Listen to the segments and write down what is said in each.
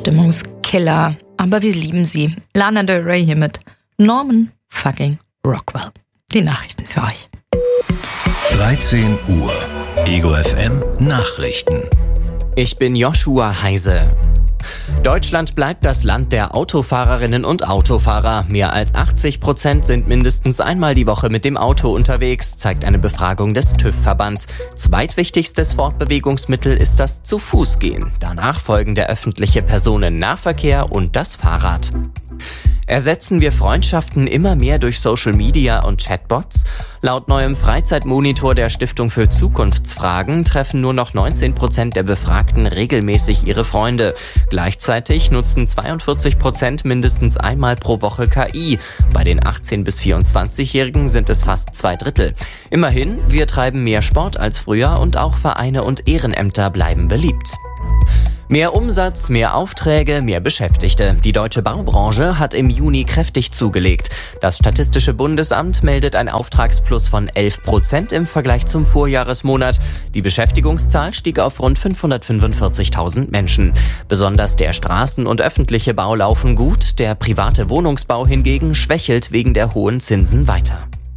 Stimmungskiller. Aber wir lieben sie. Lana Del Rey hier mit Norman fucking Rockwell. Die Nachrichten für euch. 13 Uhr. Ego FM Nachrichten. Ich bin Joshua Heise. Deutschland bleibt das Land der Autofahrerinnen und Autofahrer. Mehr als 80% sind mindestens einmal die Woche mit dem Auto unterwegs, zeigt eine Befragung des TÜV-Verbands. Zweitwichtigstes Fortbewegungsmittel ist das Zu-Fuß-Gehen. Danach folgen der öffentliche Personennahverkehr und das Fahrrad. Ersetzen wir Freundschaften immer mehr durch Social Media und Chatbots? Laut neuem Freizeitmonitor der Stiftung für Zukunftsfragen treffen nur noch 19% der Befragten regelmäßig ihre Freunde. Gleichzeitig nutzen 42% mindestens einmal pro Woche KI. Bei den 18- bis 24-Jährigen sind es fast 2/3. Immerhin, wir treiben mehr Sport als früher und auch Vereine und Ehrenämter bleiben beliebt. Mehr Umsatz, mehr Aufträge, mehr Beschäftigte. Die deutsche Baubranche hat im Juni kräftig zugelegt. Das Statistische Bundesamt meldet ein Auftragsplus von 11% im Vergleich zum Vorjahresmonat. Die Beschäftigungszahl stieg auf rund 545.000 Menschen. Besonders der Straßen- und öffentliche Bau laufen gut. Der private Wohnungsbau hingegen schwächelt wegen der hohen Zinsen weiter.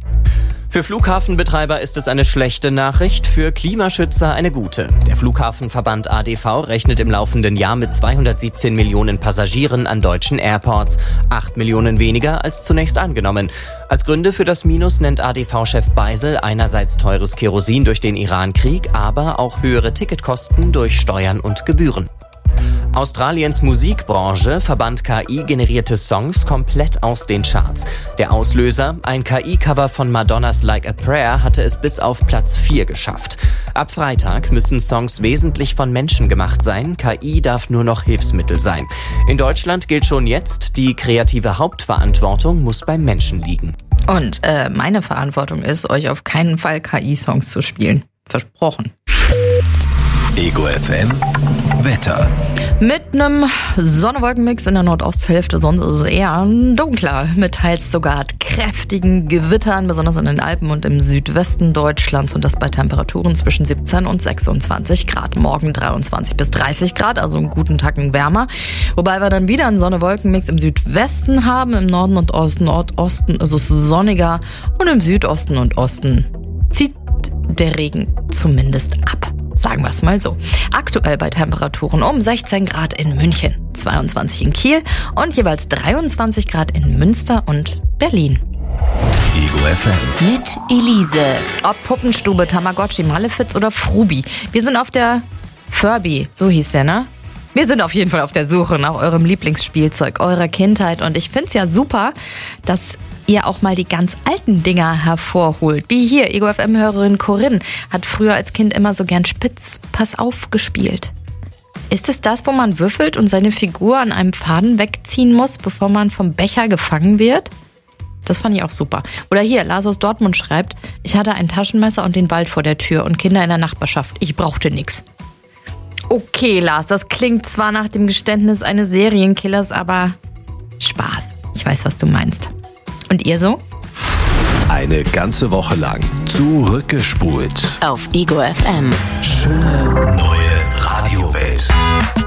Für Flughafenbetreiber ist es eine schlechte Nachricht, für Klimaschützer eine gute. Der Flughafenverband ADV rechnet im laufenden Jahr mit 217 Millionen Passagieren an deutschen Airports. 8 Millionen weniger als zunächst angenommen. Als Gründe für das Minus nennt ADV-Chef Beisel einerseits teures Kerosin durch den Irankrieg, aber auch höhere Ticketkosten durch Steuern und Gebühren. Australiens Musikbranche verbannt KI-generierte Songs komplett aus den Charts. Der Auslöser, ein KI-Cover von Madonnas Like a Prayer, hatte es bis auf Platz 4 geschafft. Ab Freitag müssen Songs wesentlich von Menschen gemacht sein, KI darf nur noch Hilfsmittel sein. In Deutschland gilt schon jetzt, die kreative Hauptverantwortung muss beim Menschen liegen. Und meine Verantwortung ist, euch auf keinen Fall KI-Songs zu spielen. Versprochen. Ego FM Wetter. Mit einem Sonne-Wolken-Mix in der Nordosthälfte, sonst ist es eher dunkler, mit teils sogar kräftigen Gewittern, besonders in den Alpen und im Südwesten Deutschlands, und das bei Temperaturen zwischen 17 und 26 Grad. Morgen 23 bis 30 Grad, also einen guten Tacken wärmer. Wobei wir dann wieder einen Sonne-Wolken-Mix im Südwesten haben, im Norden und Nordosten ist es sonniger und im Südosten und Osten zieht der Regen zumindest ab. Sagen wir es mal so. Aktuell bei Temperaturen um 16 Grad in München, 22 in Kiel und jeweils 23 Grad in Münster und Berlin. Ego FM. Mit Elise. Ob Puppenstube, Tamagotchi, Malefiz oder Frubi. Wir sind auf der Furby, so hieß der, ne? Wir sind auf jeden Fall auf der Suche nach eurem Lieblingsspielzeug, eurer Kindheit. Und ich finde es ja super, dass ihr auch mal die ganz alten Dinger hervorholt. Wie hier, Ego FM-Hörerin Corinne hat früher als Kind immer so gern Spitz, pass auf gespielt. Ist es das, wo man würfelt und seine Figur an einem Faden wegziehen muss, bevor man vom Becher gefangen wird? Das fand ich auch super. Oder hier, Lars aus Dortmund schreibt, ich hatte ein Taschenmesser und den Wald vor der Tür und Kinder in der Nachbarschaft. Ich brauchte nichts. Okay, Lars, das klingt zwar nach dem Geständnis eines Serienkillers, aber Spaß. Ich weiß, was du meinst. Und ihr so? Eine ganze Woche lang zurückgespult. Auf Ego FM. Schöne neue Radiowelt.